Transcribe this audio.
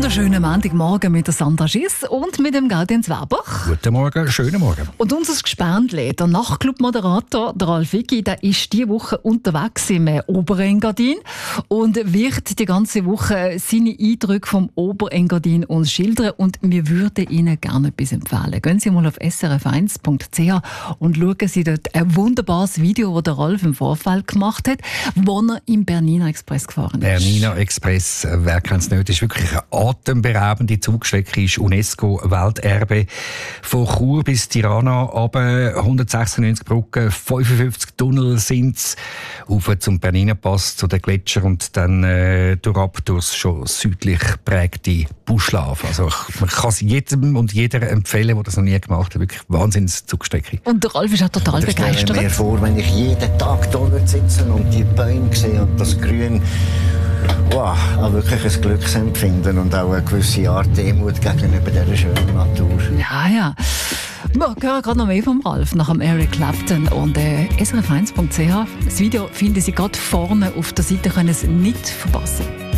wunderschönen Montagmorgen mit der Sandra Schiss und mit dem Gaudenz Weber. Guten Morgen, schönen Morgen. Und unser Gespendli, der Nachtclub-Moderator, der Ralf Wicki, der ist diese Woche unterwegs im Oberengadin und wird die ganze Woche seine Eindrücke vom Oberengadin uns schildern. Und wir würden Ihnen gerne etwas empfehlen. Gehen Sie mal auf srf1.ch und schauen Sie dort ein wunderbares Video, das der Ralf im Vorfeld gemacht hat, wo er im Bernina Express gefahren ist. Bernina Express, wer kennt es nicht, ist wirklich eine atemberaubende Zugstrecke, ist UNESCO-Welterbe. Von Chur bis Tirana, runter 196 Brücken, 55 Tunnel sind es, rauf zum Bernina-Pass, zu den Gletschern und dann durchs schon südlich prägte Buschlaf. Also man kann es jedem und jeder empfehlen, der das noch nie gemacht hat. Wirklich Wahnsinns-Zugstrecke. Und der Ralf ist auch total begeistert. Ich stelle mir vor, wenn ich jeden Tag da sitze und die Bäume sehe und das Grün, wow, auch wirklich ein Glücksempfinden und auch eine gewisse Art Demut gegenüber dieser schönen Natur. Ja. Wir hören gerade noch mehr vom Ralf nach dem Eric Clapton und srf1.ch. Das Video finden Sie gerade vorne auf der Seite, können Sie es nicht verpassen.